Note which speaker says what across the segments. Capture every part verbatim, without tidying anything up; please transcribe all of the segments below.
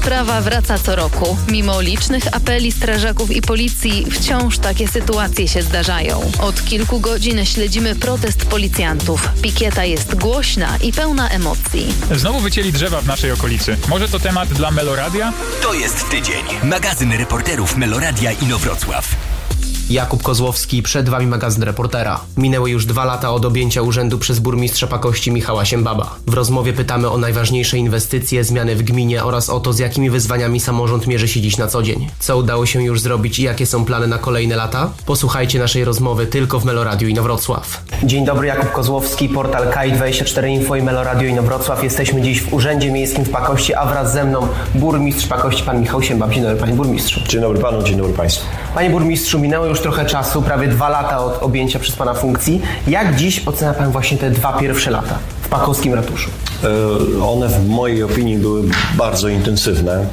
Speaker 1: sprawa wraca co roku. Mimo licznych apeli strażaków i policji wciąż takie sytuacje się zdarzają. Od kilku godzin śledzimy protest policjantów. Pikieta jest głośna i pełna emocji.
Speaker 2: Znowu wycięli drzewa w naszej okolicy. Może to temat dla Meloradia?
Speaker 3: To jest tydzień. Magazyn reporterów Meloradia Inowrocław.
Speaker 4: Jakub Kozłowski, przed Wami magazyn reportera. Minęły już dwa lata od objęcia urzędu przez burmistrza Pakości Michała Siembaba. W rozmowie pytamy o najważniejsze inwestycje, zmiany w gminie oraz o to, z jakimi wyzwaniami samorząd mierzy się dziś na co dzień. Co udało się już zrobić i jakie są plany na kolejne lata? Posłuchajcie naszej rozmowy tylko w Meloradiu Inowrocław. Dzień dobry, Jakub Kozłowski, portal K I dwadzieścia cztery Info i Meloradio Inowrocław. Jesteśmy dziś w Urzędzie Miejskim w Pakości, a wraz ze mną burmistrz Pakości, pan Michał Siembab. Dzień dobry, panie burmistrzu.
Speaker 5: Dzień dobry panu, dzień dobry państwu.
Speaker 4: Panie burmistrzu, minęło już trochę czasu, prawie dwa lata od objęcia przez pana funkcji. Jak dziś ocenia pan właśnie te dwa pierwsze lata w pakowskim ratuszu?
Speaker 5: One w mojej opinii były bardzo intensywne.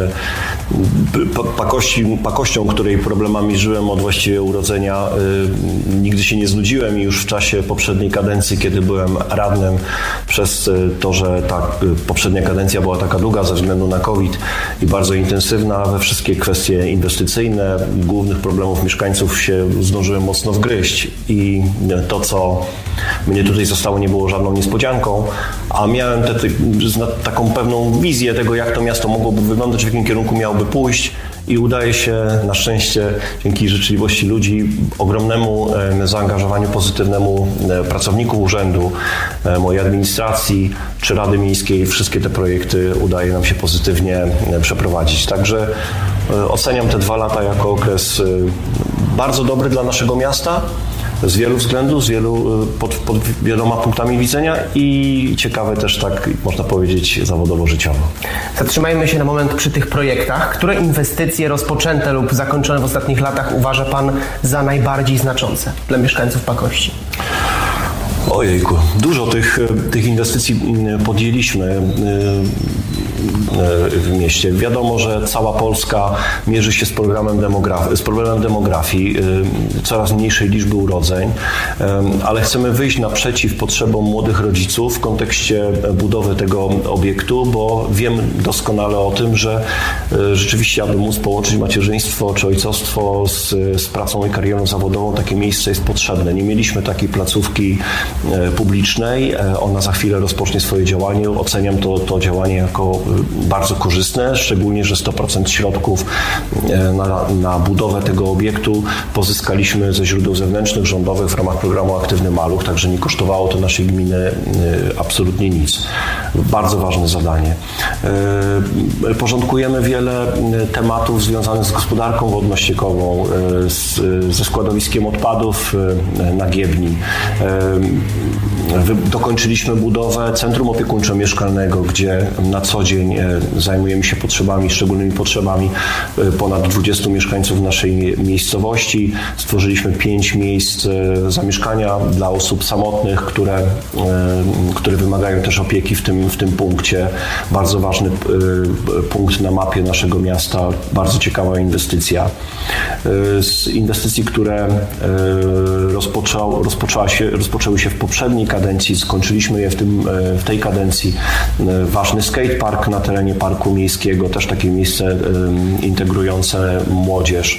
Speaker 5: Pakości, pakością, której problemami żyłem od właściwie urodzenia, nigdy się nie znudziłem i już w czasie poprzedniej kadencji, kiedy byłem radnym, przez to, że ta poprzednia kadencja była taka długa ze względu na COVID i bardzo intensywna, we wszystkie kwestie inwestycyjne, głównych problemów mieszkańców się zdążyłem mocno wgryźć i to, co mnie tutaj zostało, nie było żadną niespodzianką, a miałem te, te, taką pewną wizję tego, jak to miasto mogłoby wyglądać, w jakim kierunku miałoby pójść i udaje się na szczęście dzięki życzliwości ludzi, ogromnemu zaangażowaniu pozytywnemu pracowników urzędu, mojej administracji czy Rady Miejskiej, wszystkie te projekty udaje nam się pozytywnie przeprowadzić. Także oceniam te dwa lata jako okres bardzo dobry dla naszego miasta, z wielu względów, z wielu, pod, pod wieloma punktami widzenia i ciekawe też, tak można powiedzieć, zawodowo-życiowo.
Speaker 4: Zatrzymajmy się na moment przy tych projektach. Które inwestycje rozpoczęte lub zakończone w ostatnich latach uważa pan za najbardziej znaczące dla mieszkańców Pakości?
Speaker 5: Ojejku, dużo tych, tych inwestycji podjęliśmy w mieście. Wiadomo, że cała Polska mierzy się z problemem demografii, z problemem demografii, coraz mniejszej liczby urodzeń, ale chcemy wyjść naprzeciw potrzebom młodych rodziców w kontekście budowy tego obiektu, bo wiem doskonale o tym, że rzeczywiście, aby móc połączyć macierzyństwo czy ojcostwo z, z pracą i karierą zawodową, takie miejsce jest potrzebne. Nie mieliśmy takiej placówki publicznej. Ona za chwilę rozpocznie swoje działanie. Oceniam to, to działanie jako bardzo korzystne, szczególnie, że sto procent środków na, na budowę tego obiektu pozyskaliśmy ze źródeł zewnętrznych, rządowych w ramach programu Aktywny Maluch, także nie kosztowało to naszej gminy absolutnie nic. Bardzo ważne zadanie. Porządkujemy wiele tematów związanych z gospodarką wodno-ściekową, z, ze składowiskiem odpadów na Giebni. Dokończyliśmy budowę centrum opiekuńczo-mieszkalnego, gdzie na co dzień zajmujemy się potrzebami, szczególnymi potrzebami ponad dwudziestu mieszkańców naszej miejscowości. Stworzyliśmy pięć miejsc zamieszkania dla osób samotnych, które, które wymagają też opieki w tym, w tym punkcie. Bardzo ważny punkt na mapie naszego miasta, bardzo ciekawa inwestycja. Z inwestycji, które rozpoczą, rozpoczęła się, rozpoczęły się w poprzedniej kadencji, skończyliśmy je w, tym, w tej kadencji. Ważny skatepark na terenie Parku Miejskiego, też takie miejsce integrujące młodzież.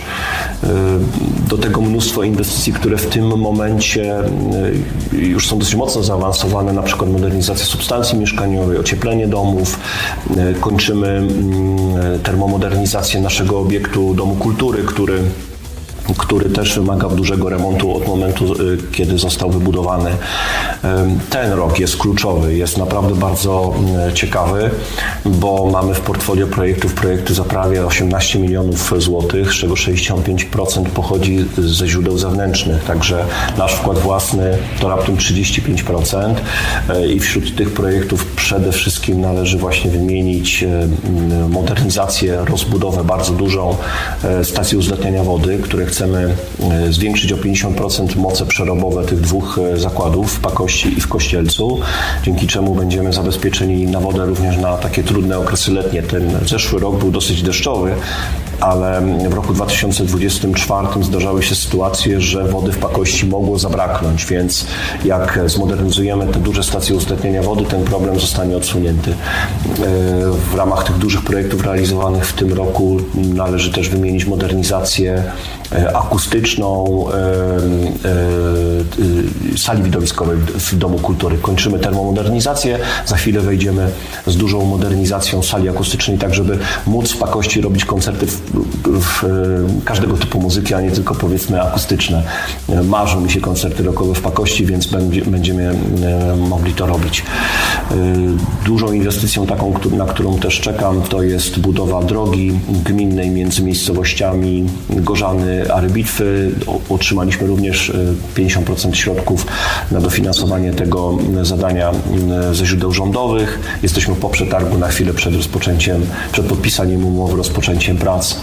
Speaker 5: Do tego mnóstwo inwestycji, które w tym momencie już są dosyć mocno zaawansowane, na przykład modernizacja substancji mieszkaniowej, ocieplenie domów. Kończymy termomodernizację naszego obiektu Domu Kultury, który który też wymaga dużego remontu od momentu, kiedy został wybudowany. Ten rok jest kluczowy, jest naprawdę bardzo ciekawy, bo mamy w portfolio projektów projekty za prawie osiemnaście milionów złotych, z czego sześćdziesiąt pięć procent pochodzi ze źródeł zewnętrznych, także nasz wkład własny to raptem trzydzieści pięć procent i wśród tych projektów przede wszystkim należy właśnie wymienić modernizację, rozbudowę bardzo dużą stacji uzdatniania wody, które chcemy chcemy zwiększyć o pięćdziesiąt procent moce przerobowe tych dwóch zakładów w Pakości i w Kościelcu, dzięki czemu będziemy zabezpieczeni na wodę również na takie trudne okresy letnie. Ten zeszły rok był dosyć deszczowy, ale w roku dwa tysiące dwudziestym czwartym zdarzały się sytuacje, że wody w Pakości mogło zabraknąć, więc jak zmodernizujemy te duże stacje ustatniania wody, ten problem zostanie odsunięty. W ramach tych dużych projektów realizowanych w tym roku należy też wymienić modernizację akustyczną sali widowiskowej w Domu Kultury. Kończymy termomodernizację, za chwilę wejdziemy z dużą modernizacją sali akustycznej, tak żeby móc w Pakości robić koncerty w, w każdego typu muzyki, a nie tylko powiedzmy akustyczne. Marzą mi się koncerty rockowe w Pakości, więc będziemy mogli to robić. Dużą inwestycją taką, na którą też czekam, to jest budowa drogi gminnej między miejscowościami Gorzany a Rybitwy. Otrzymaliśmy również pięćdziesiąt procent środków na dofinansowanie tego zadania ze źródeł rządowych. Jesteśmy po przetargu na chwilę przed rozpoczęciem, przed podpisaniem umowy, rozpoczęciem prac.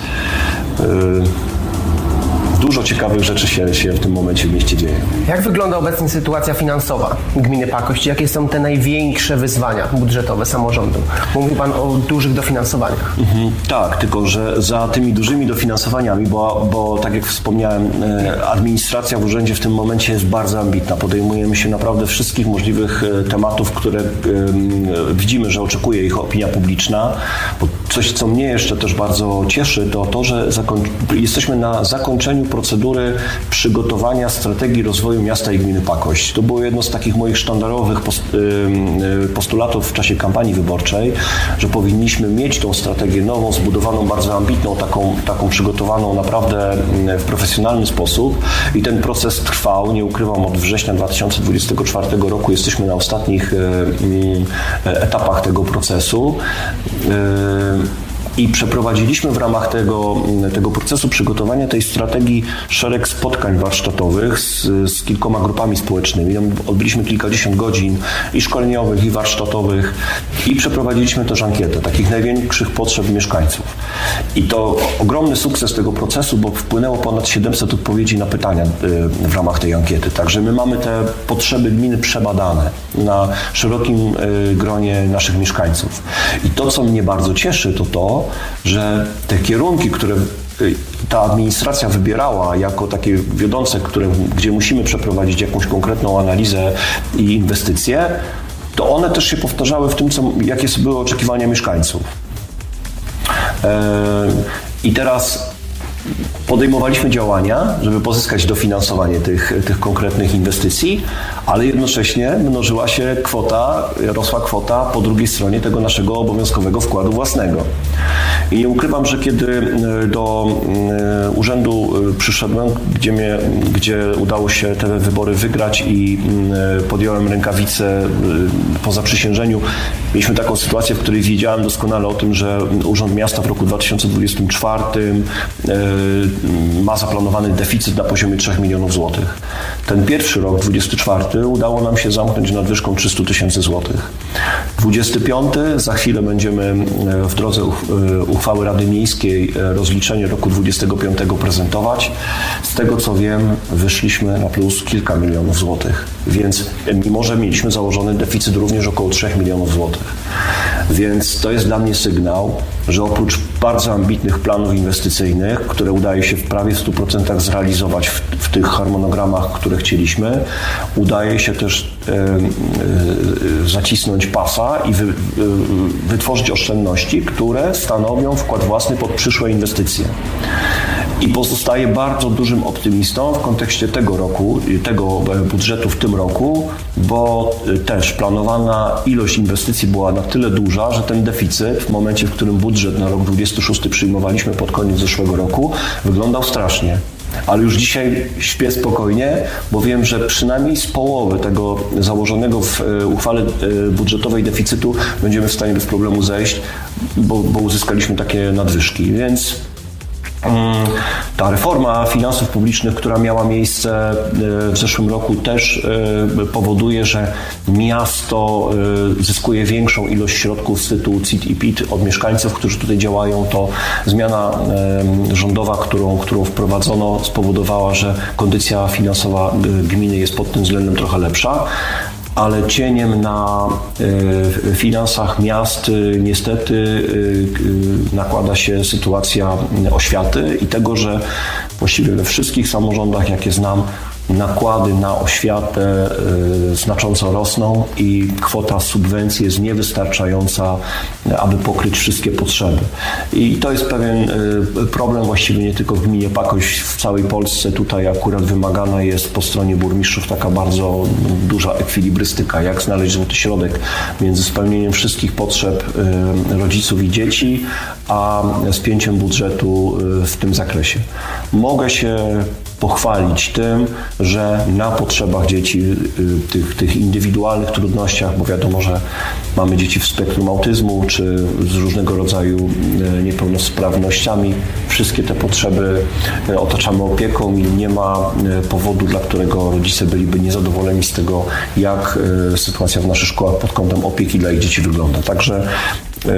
Speaker 5: Dużo ciekawych rzeczy się, się w tym momencie w mieście dzieje.
Speaker 4: Jak wygląda obecnie sytuacja finansowa gminy Pakość? Jakie są te największe wyzwania budżetowe samorządu? Mówił Pan o dużych dofinansowaniach. Mhm,
Speaker 5: tak, tylko że za tymi dużymi dofinansowaniami, bo, bo tak jak wspomniałem, administracja w urzędzie w tym momencie jest bardzo ambitna. Podejmujemy się naprawdę wszystkich możliwych tematów, które widzimy, że oczekuje ich opinia publiczna. Bo coś, co mnie jeszcze też bardzo cieszy, to to, że zakoń... jesteśmy na zakończeniu procedury przygotowania strategii rozwoju miasta i gminy Pakość. To było jedno z takich moich sztandarowych postulatów w czasie kampanii wyborczej, że powinniśmy mieć tą strategię nową, zbudowaną, bardzo ambitną, taką, taką przygotowaną naprawdę w profesjonalny sposób i ten proces trwał, nie ukrywam, od września dwa tysiące dwudziestego czwartego roku. Jesteśmy na ostatnich etapach tego procesu. I przeprowadziliśmy w ramach tego, tego procesu przygotowania tej strategii szereg spotkań warsztatowych z, z kilkoma grupami społecznymi. Odbyliśmy kilkadziesiąt godzin i szkoleniowych, i warsztatowych i przeprowadziliśmy też ankietę takich największych potrzeb mieszkańców. I to ogromny sukces tego procesu, bo wpłynęło ponad siedemset odpowiedzi na pytania w ramach tej ankiety. Także my mamy te potrzeby gminy przebadane na szerokim gronie naszych mieszkańców. I to, co mnie bardzo cieszy, to to, że te kierunki, które ta administracja wybierała jako takie wiodące, które, gdzie musimy przeprowadzić jakąś konkretną analizę i inwestycje, to one też się powtarzały w tym, co, jakie były oczekiwania mieszkańców. I teraz podejmowaliśmy działania, żeby pozyskać dofinansowanie tych, tych konkretnych inwestycji, ale jednocześnie mnożyła się kwota, rosła kwota po drugiej stronie tego naszego obowiązkowego wkładu własnego. I nie ukrywam, że kiedy do urzędu przyszedłem, gdzie, mnie, gdzie udało się te wybory wygrać i podjąłem rękawice po zaprzysiężeniu, mieliśmy taką sytuację, w której wiedziałem doskonale o tym, że Urząd Miasta w roku dwa tysiące dwudziestym czwartym ma zaplanowany deficyt na poziomie trzech milionów złotych. Ten pierwszy rok, dwudziesty czwarty, udało nam się zamknąć nadwyżką trzysta tysięcy złotych. dwudziesty piąty, za chwilę będziemy w drodze uchwały Rady Miejskiej rozliczenie roku dwudziestego piątego prezentować. Z tego co wiem, wyszliśmy na plus kilka milionów złotych, więc mimo, że mieliśmy założony deficyt również około trzech milionów złotych. Więc to jest dla mnie sygnał, że oprócz bardzo ambitnych planów inwestycyjnych, które udaje się w prawie stu procentach zrealizować w, w tych harmonogramach, które chcieliśmy, udaje się też e, e, zacisnąć pasa i wy, e, wytworzyć oszczędności, które stanowią wkład własny pod przyszłe inwestycje. I pozostaję bardzo dużym optymistą w kontekście tego roku, tego budżetu w tym roku, bo też planowana ilość inwestycji była na tyle duża, że ten deficyt w momencie, w którym budżet na rok dwudziesty szósty przyjmowaliśmy pod koniec zeszłego roku, wyglądał strasznie. Ale już dzisiaj śpię spokojnie, bo wiem, że przynajmniej z połowy tego założonego w uchwale budżetowej deficytu będziemy w stanie bez problemu zejść, bo, bo uzyskaliśmy takie nadwyżki. Więc Ta reforma finansów publicznych, która miała miejsce w zeszłym roku, też powoduje, że miasto zyskuje większą ilość środków z tytułu C I T i P I T od mieszkańców, którzy tutaj działają. To zmiana rządowa, którą, którą wprowadzono, spowodowała, że kondycja finansowa gminy jest pod tym względem trochę lepsza. Ale cieniem na y, finansach miast y, niestety y, y, nakłada się sytuacja oświaty i tego, że właściwie we wszystkich samorządach, jakie znam, nakłady na oświatę y, znacząco rosną i kwota subwencji jest niewystarczająca, aby pokryć wszystkie potrzeby. I to jest pewien y, problem właściwie nie tylko w gminie Pakość, w całej Polsce. Tutaj akurat wymagana jest po stronie burmistrzów taka bardzo duża ekwilibrystyka, jak znaleźć złoty środek między spełnieniem wszystkich potrzeb y, rodziców i dzieci, a spięciem budżetu y, w tym zakresie. Mogę się pochwalić tym, że na potrzebach dzieci, tych, tych indywidualnych trudnościach, bo wiadomo, że mamy dzieci w spektrum autyzmu czy z różnego rodzaju niepełnosprawnościami, wszystkie te potrzeby otaczamy opieką i nie ma powodu, dla którego rodzice byliby niezadowoleni z tego, jak sytuacja w naszych szkołach pod kątem opieki dla ich dzieci wygląda. Także Yy,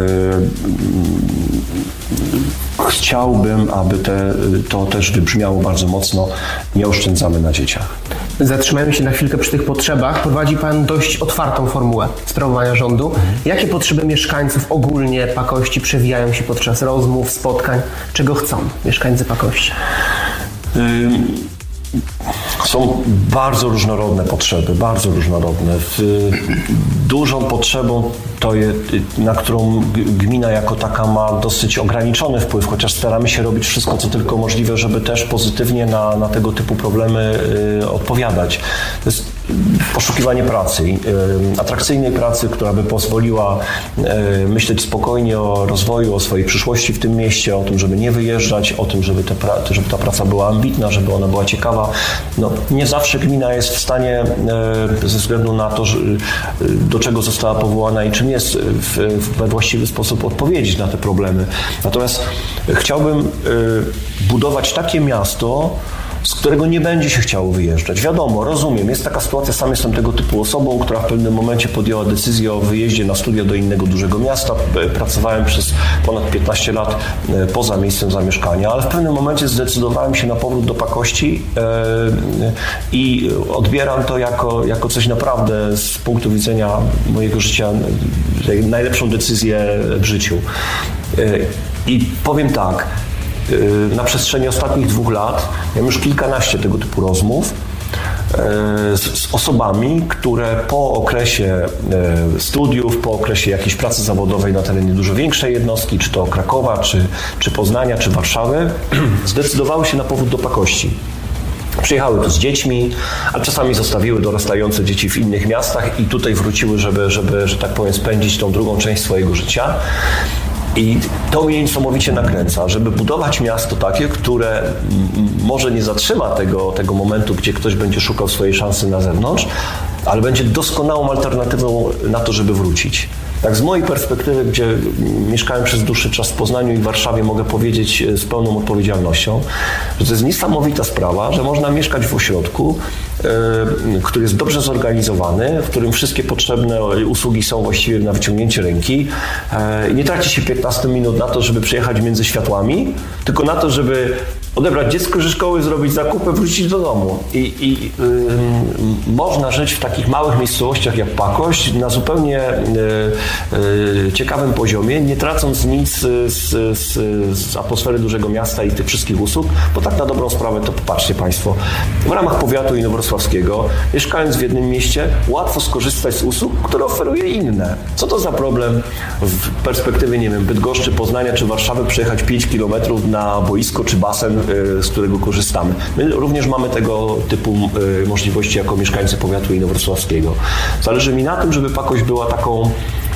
Speaker 5: chciałbym, aby te, to też wybrzmiało bardzo mocno. Nie oszczędzamy na dzieciach.
Speaker 4: Zatrzymajmy się na chwilkę przy tych potrzebach. Prowadzi Pan dość otwartą formułę sprawowania rządu. Jakie potrzeby mieszkańców ogólnie Pakości przewijają się podczas rozmów, spotkań? Czego chcą mieszkańcy Pakości?
Speaker 5: Yy. Są bardzo różnorodne potrzeby, bardzo różnorodne. Dużą potrzebą, to jest, na którą gmina jako taka ma dosyć ograniczony wpływ, chociaż staramy się robić wszystko, co tylko możliwe, żeby też pozytywnie na, na tego typu problemy y, odpowiadać. To jest poszukiwanie pracy, y, atrakcyjnej pracy, która by pozwoliła y, myśleć spokojnie o rozwoju, o swojej przyszłości w tym mieście, o tym, żeby nie wyjeżdżać, o tym, żeby, te pra- żeby ta praca była ambitna, żeby ona była ciekawa. No, nie zawsze gmina jest w stanie, y, ze względu na to, że, y, do czego została powołana i czym jest, w, we właściwy sposób odpowiedzieć na te problemy. Natomiast chciałbym y, budować takie miasto, z którego nie będzie się chciało wyjeżdżać. Wiadomo, rozumiem, jest taka sytuacja, sam jestem tego typu osobą, która w pewnym momencie podjęła decyzję o wyjeździe na studia do innego dużego miasta. Pracowałem przez ponad piętnaście lat poza miejscem zamieszkania, ale w pewnym momencie zdecydowałem się na powrót do Pakości i odbieram to jako, jako coś naprawdę z punktu widzenia mojego życia najlepszą decyzję w życiu. I powiem tak, na przestrzeni ostatnich dwóch lat miałem już kilkanaście tego typu rozmów z, z osobami, które po okresie studiów, po okresie jakiejś pracy zawodowej na terenie dużo większej jednostki, czy to Krakowa, czy, czy Poznania, czy Warszawy, zdecydowały się na powrót do Pakości. Przyjechały tu z dziećmi, a czasami zostawiły dorastające dzieci w innych miastach i tutaj wróciły, żeby, żeby, że tak powiem, spędzić tą drugą część swojego życia. I to mnie niesamowicie nakręca, żeby budować miasto takie, które m- może nie zatrzyma tego, tego momentu, gdzie ktoś będzie szukał swojej szansy na zewnątrz, ale będzie doskonałą alternatywą na to, żeby wrócić. Tak z mojej perspektywy, gdzie mieszkałem przez dłuższy czas w Poznaniu i w Warszawie, mogę powiedzieć z pełną odpowiedzialnością, że to jest niesamowita sprawa, że można mieszkać w ośrodku, yy, który jest dobrze zorganizowany, w którym wszystkie potrzebne usługi są właściwie na wyciągnięcie ręki. Yy, nie traci się piętnaście minut na to, żeby przejechać między światłami, tylko na to, żeby odebrać dziecko ze szkoły, zrobić zakupy, wrócić do domu. I, i yy, można żyć w takich małych miejscowościach jak Pakość na zupełnie yy, yy, ciekawym poziomie, nie tracąc nic z, z, z atmosfery dużego miasta i tych wszystkich usług, bo tak na dobrą sprawę to popatrzcie Państwo, w ramach powiatu inowrocławskiego, mieszkając w jednym mieście, łatwo skorzystać z usług, które oferuje inne. Co to za problem w perspektywie, nie wiem, Bydgoszczy, Poznania czy Warszawy przejechać pięć kilometrów na boisko czy basen, z którego korzystamy. My również mamy tego typu możliwości jako mieszkańcy powiatu inowrocławskiego. Zależy mi na tym, żeby Pakość była taką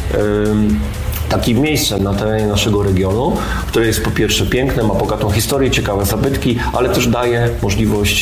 Speaker 5: takim miejscem na terenie naszego regionu, które jest po pierwsze piękne, ma bogatą historię, ciekawe zabytki, ale też daje możliwość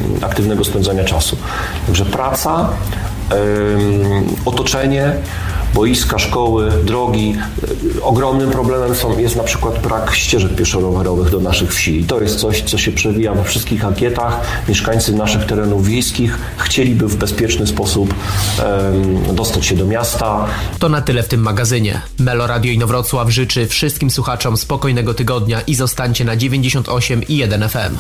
Speaker 5: aktywnego spędzania czasu. Także praca, otoczenie, boiska, szkoły, drogi. Ogromnym problemem są, jest na przykład brak ścieżek pieszo-rowerowych do naszych wsi. I to jest coś, co się przewija we wszystkich ankietach. Mieszkańcy naszych terenów wiejskich chcieliby w bezpieczny sposób um, dostać się do miasta.
Speaker 4: To na tyle w tym magazynie. Melo Radio Inowrocław życzy wszystkim słuchaczom spokojnego tygodnia i zostańcie na dziewięćdziesiąt osiem i jeden F M.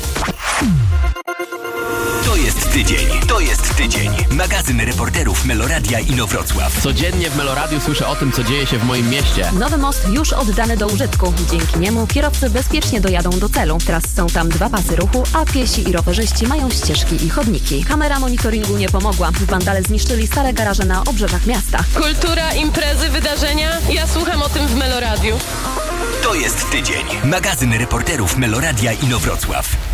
Speaker 3: To jest tydzień. To jest tydzień. Magazyn reporterów Meloradia Inowrocław.
Speaker 6: Codziennie w Meloradiu słyszę o tym, co dzieje się w moim mieście.
Speaker 7: Nowy most już oddany do użytku. Dzięki niemu kierowcy bezpiecznie dojadą do celu. Teraz są tam dwa pasy ruchu, a piesi i rowerzyści mają ścieżki i chodniki. Kamera monitoringu nie pomogła. Wandale zniszczyli stare garaże na obrzeżach miasta.
Speaker 8: Kultura, imprezy, wydarzenia. Ja słucham o tym w Meloradiu.
Speaker 3: To jest tydzień. Magazyn reporterów Meloradia Inowrocław.